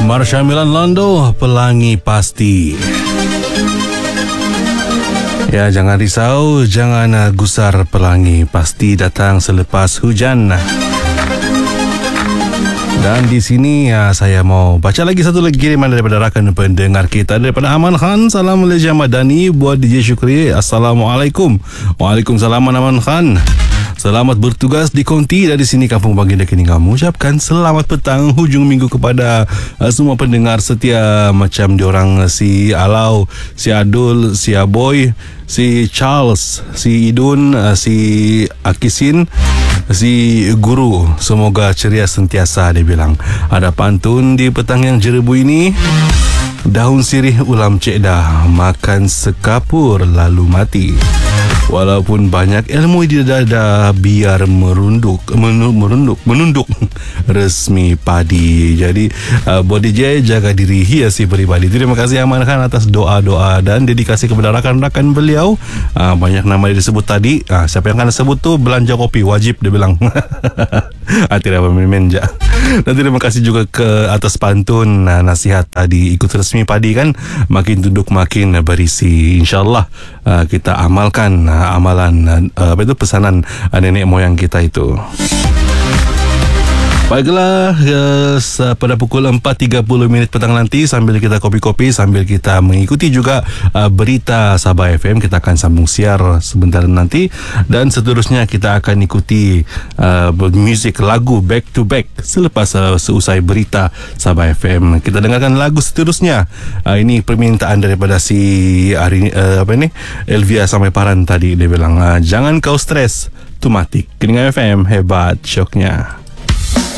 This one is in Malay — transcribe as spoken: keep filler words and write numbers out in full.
Marsha Milan Lando, Pelangi Pasti. Ya, jangan risau, jangan uh, gusar, pelangi pasti datang selepas hujan. Dan di sini ya, saya mau baca lagi satu lagi kiriman daripada rakan pendengar kita, daripada Aman Khan. Salam Malaysia Madani buat D J Syukri. Assalamualaikum. Waalaikumsalam Aman Khan. Selamat bertugas di Konti dari sini Kampung Baginda Keningau. Mengucapkan selamat petang hujung minggu kepada uh, semua pendengar setia, macam diorang si Alau, si Adul, si Aboy, si Charles, si Idun, uh, si Akisin, si Guru. Semoga ceria sentiasa, dia bilang. Ada pantun di petang yang jerebu ini. Daun sirih ulam cekdah, makan sekapur lalu mati. Walaupun banyak ilmu di dada, biar merunduk menunduk merunduk, menunduk resmi padi. Jadi uh, Body J, jaga diri, hiasi pribadi. Terima kasih Aman Khan atas doa-doa dan dedikasi kepada rakan-rakan beliau. uh, Banyak nama dia disebut tadi. uh, Siapa yang akan sebut tu belanja kopi wajib, dia bilang. Tidak apa-apa, je. Dan terima kasih juga ke atas pantun uh, nasihat tadi. Ikut resmi padi kan, makin tunduk makin berisi. InsyaAllah uh, kita amalkan uh, amalan uh, apa itu pesanan uh, nenek moyang kita itu. Baiklah, yes, pada pukul empat tiga puluh minit petang nanti, sambil kita kopi-kopi, sambil kita mengikuti juga uh, berita Sabah F M, kita akan sambung siar sebentar nanti. Dan seterusnya kita akan ikuti uh, muzik lagu back to back selepas uh, seusai berita Sabah F M. Kita dengarkan lagu seterusnya. Uh, ini permintaan daripada si hari, uh, apa ini Elvia Samaiparan tadi. Dia bilang, uh, jangan kau stres, Tumatik Keningau F M, hebat syoknya.